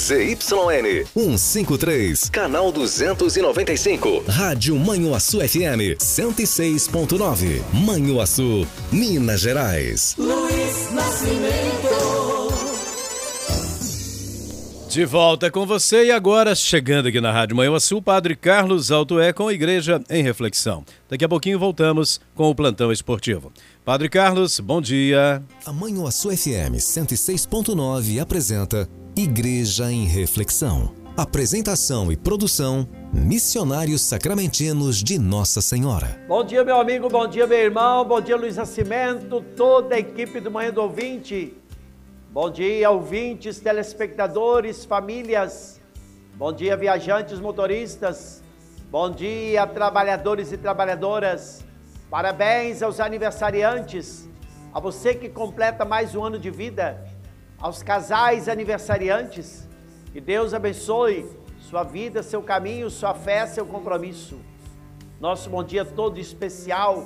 ZYN 153, canal 295, Rádio Manhuaçu FM 106.9, Manhuaçu, Minas Gerais. Luiz Nascimento. De volta com você e agora, chegando aqui na Rádio Manhuaçu, Padre Carlos Altoé com Igreja em Reflexão. Daqui a pouquinho voltamos com o plantão esportivo. Padre Carlos, bom dia. A Manhuaçu FM 106.9 apresenta Igreja em Reflexão. Apresentação e produção, Missionários Sacramentinos de Nossa Senhora. Bom dia, meu amigo, bom dia, meu irmão, bom dia, Luiz Nascimento, toda a equipe do Manhã do Ouvinte. Bom dia, ouvintes, telespectadores, famílias. Bom dia, viajantes, motoristas. Bom dia, trabalhadores e trabalhadoras. Parabéns aos aniversariantes, a você que completa mais um ano de vida, aos casais aniversariantes. Que Deus abençoe sua vida, seu caminho, sua fé, seu compromisso. Nosso bom dia todo especial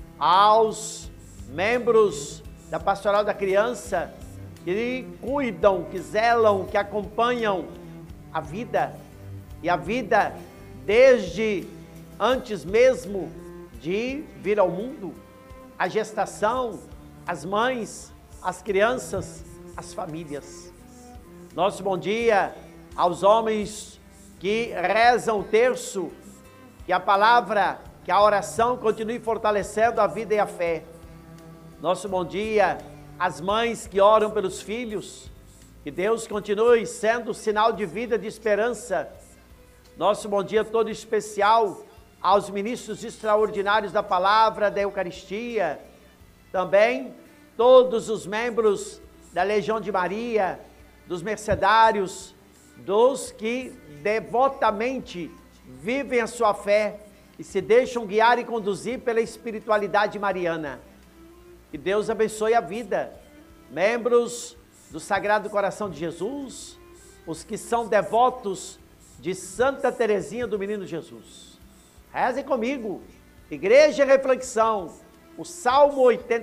aos membros da Pastoral da Criança, que cuidam, que zelam, que acompanham a vida, e a vida desde antes mesmo de vir ao mundo, a gestação, as mães, as crianças, as famílias. Nosso bom dia aos homens que rezam o terço, que a palavra, que a oração continue fortalecendo a vida e a fé. Nosso bom dia às mães que oram pelos filhos, que Deus continue sendo sinal de vida, de esperança. Nosso bom dia todo especial aos ministros extraordinários da palavra, da Eucaristia, também todos os membros da Legião de Maria, dos mercedários, dos que devotamente vivem a sua fé e se deixam guiar e conduzir pela espiritualidade mariana. Que Deus abençoe a vida. Membros do Sagrado Coração de Jesus, os que são devotos de Santa Teresinha do Menino Jesus. Rezem comigo. Igreja em Reflexão, o Salmo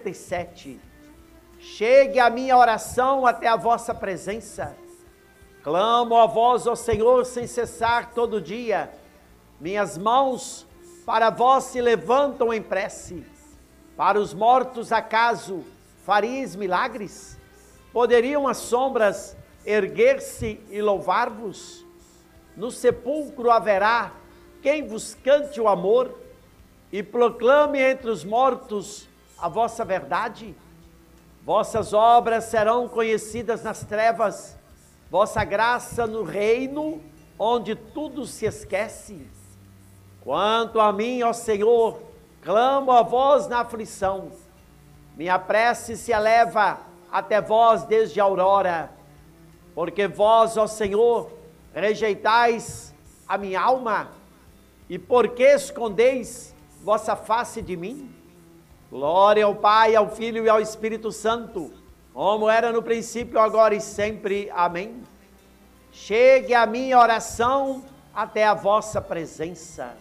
87. Chegue a minha oração até a vossa presença. Clamo a vós, ó Senhor, sem cessar todo dia. Minhas mãos para vós se levantam em prece. Para os mortos, acaso, faríeis milagres? Poderiam as sombras erguer-se e louvar-vos? No sepulcro haverá quem vos cante o amor e proclame entre os mortos a vossa verdade? Vossas obras serão conhecidas nas trevas, vossa graça no reino, onde tudo se esquece. Quanto a mim, ó Senhor, clamo a vós na aflição. Minha prece se eleva até vós desde a aurora. Porque vós, ó Senhor, rejeitais a minha alma. E por que escondeis vossa face de mim? Glória ao Pai, ao Filho e ao Espírito Santo, como era no princípio, agora e sempre. Amém. Chegue a minha oração até a vossa presença.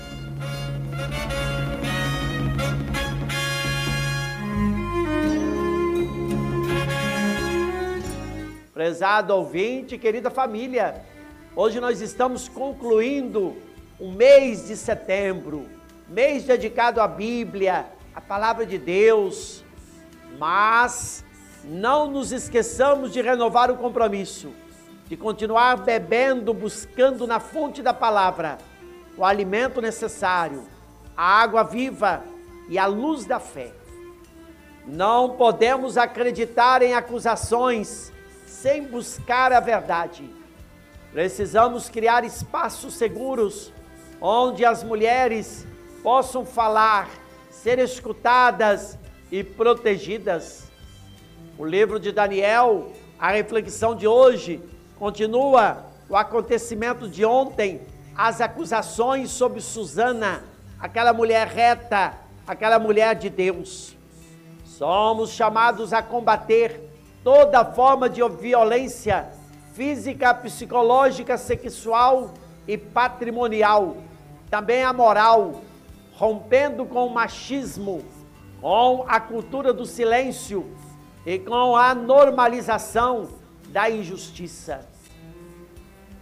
Prezado ouvinte, querida família, hoje nós estamos concluindo o mês de setembro, mês dedicado à Bíblia, à Palavra de Deus, mas não nos esqueçamos de renovar o compromisso, de continuar bebendo, buscando na fonte da Palavra o alimento necessário, a água viva e a luz da fé. Não podemos acreditar em acusações sem buscar a verdade. Precisamos criar espaços seguros onde as mulheres possam falar, ser escutadas e protegidas. O livro de Daniel, a reflexão de hoje, continua o acontecimento de ontem, as acusações sobre Susana, aquela mulher reta, aquela mulher de Deus. Somos chamados a combater toda forma de violência física, psicológica, sexual e patrimonial, também a moral, rompendo com o machismo, com a cultura do silêncio e com a normalização da injustiça.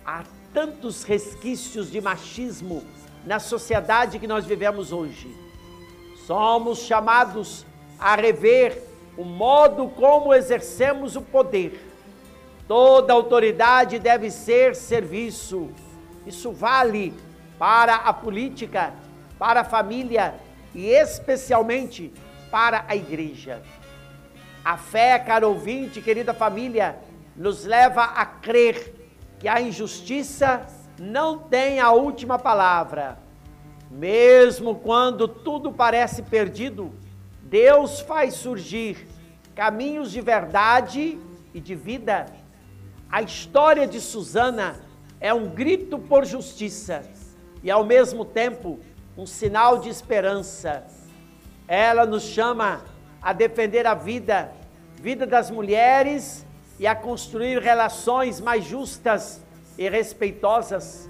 Há tantos resquícios de machismo na sociedade que nós vivemos hoje. Somos chamados a rever o modo como exercemos o poder. Toda autoridade deve ser serviço. Isso vale para a política, para a família e especialmente para a igreja. A fé, caro ouvinte, querida família, nos leva a crer que a injustiça não tem a última palavra. Mesmo quando tudo parece perdido, Deus faz surgir caminhos de verdade e de vida. A história de Susana é um grito por justiça e, ao mesmo tempo, um sinal de esperança. Ela nos chama a defender a vida das mulheres e a construir relações mais justas e respeitosas.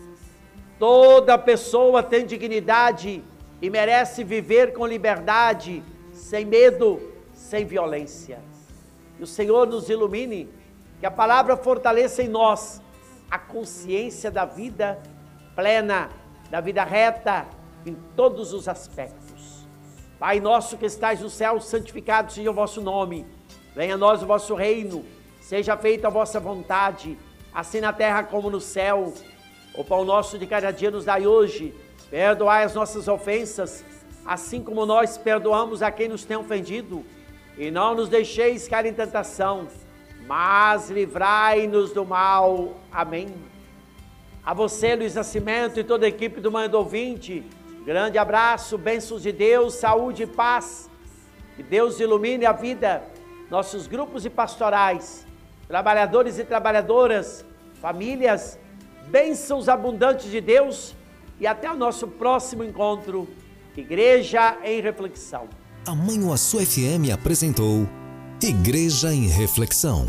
Toda pessoa tem dignidade e merece viver com liberdade, sem medo, sem violência. Que o Senhor nos ilumine, que a palavra fortaleça em nós a consciência da vida plena, da vida reta, em todos os aspectos. Pai nosso que estais no céu, santificado seja o vosso nome. Venha a nós o vosso reino, seja feita a vossa vontade, assim na terra como no céu. O pão nosso de cada dia nos dai hoje. Perdoai as nossas ofensas, assim como nós perdoamos a quem nos tem ofendido. E não nos deixeis cair em tentação, mas livrai-nos do mal. Amém. A você, Luiz Nascimento, e toda a equipe do Manhã do Ouvinte, grande abraço, bênçãos de Deus, saúde e paz. Que Deus ilumine a vida, nossos grupos e pastorais, trabalhadores e trabalhadoras, famílias, bênçãos abundantes de Deus e até o nosso próximo encontro. Igreja em Reflexão. A Manhuaçu FM apresentou Igreja em Reflexão.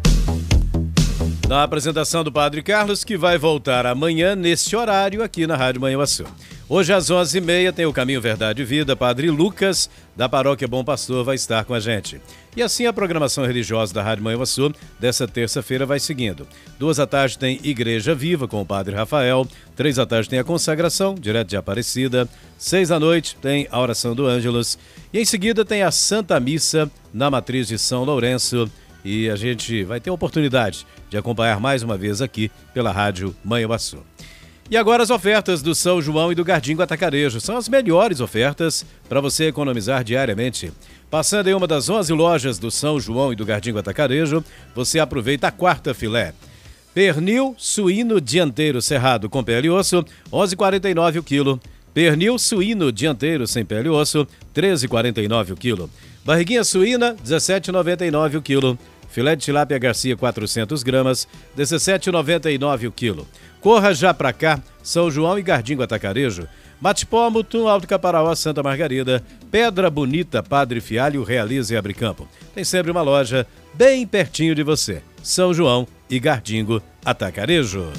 Na apresentação do Padre Carlos, que vai voltar amanhã neste horário aqui na Rádio Manhuaçu. Hoje às 11h30 tem o Caminho Verdade e Vida. Padre Lucas, da Paróquia Bom Pastor, vai estar com a gente. E assim a programação religiosa da Rádio Manhuaçu dessa terça-feira vai seguindo. 14h tem Igreja Viva com o Padre Rafael. 15h tem a consagração, direto de Aparecida. 18h tem a oração do Ângelus. E em seguida tem a Santa Missa na Matriz de São Lourenço. E a gente vai ter a oportunidade de acompanhar mais uma vez aqui pela Rádio Manhuaçu. E agora as ofertas do São João e do Gardingo Atacarejo. São as melhores ofertas para você economizar diariamente. Passando em uma das 11 lojas do São João e do Gardingo Atacarejo, você aproveita a quarta filé. Pernil suíno dianteiro cerrado com pele e osso, R$ 11,49 o quilo. Pernil suíno dianteiro sem pele e osso, R$ 13,49 o quilo. Barriguinha suína, R$ 17,99 o quilo. Filé de tilápia Garcia 400 gramas, R$ 17,99 o quilo. Corra já pra cá, São João e Gardingo Atacarejo. Matipó, Mutum, Alto Caparaó, Santa Margarida, Pedra Bonita, Padre Fialho, Realiza e Abricampo. Tem sempre uma loja bem pertinho de você. São João e Gardingo Atacarejo.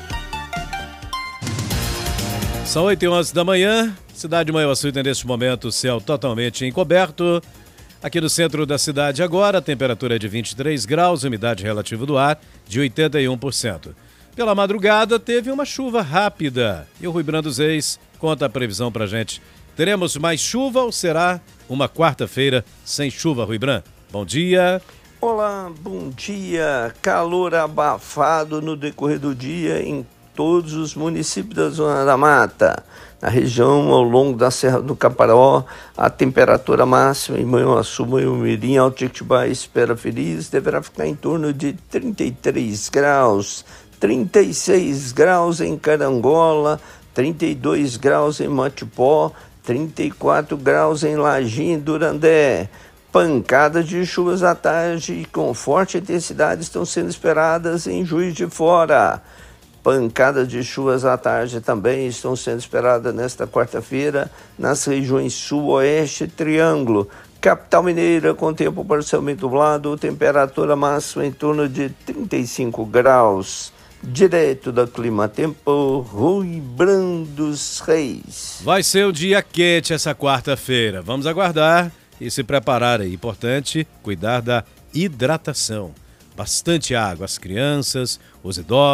São 8h11 da manhã. Cidade de Manhuaçu tem neste momento o céu totalmente encoberto. Aqui no centro da cidade agora, a temperatura é de 23 graus, umidade relativa do ar de 81%. Pela madrugada, teve uma chuva rápida. E o Rui Brando Zeis conta a previsão pra gente. Teremos mais chuva ou será uma quarta-feira sem chuva, Rui Brando? Bom dia. Olá, bom dia. Calor abafado no decorrer do dia em todos os municípios da Zona da Mata. Na região, ao longo da Serra do Caparaó, a temperatura máxima em Manhuaçu, Manhumirim, Alto Jequitibá e Espera Feliz deverá ficar em torno de 33 graus. 36 graus em Carangola, 32 graus em Matipó, 34 graus em Lagim e Durandé. Pancadas de chuvas à tarde com forte intensidade estão sendo esperadas em Juiz de Fora. Pancadas de chuvas à tarde também estão sendo esperadas nesta quarta-feira nas regiões Sul, Oeste e Triângulo. Capital Mineira com tempo parcialmente nublado, temperatura máxima em torno de 35 graus. Direto da Clima Tempo, Rui Brando Reis. Vai ser um dia quente essa quarta-feira. Vamos aguardar e se preparar aí. Importante cuidar da hidratação. Bastante água. As crianças, os idosos.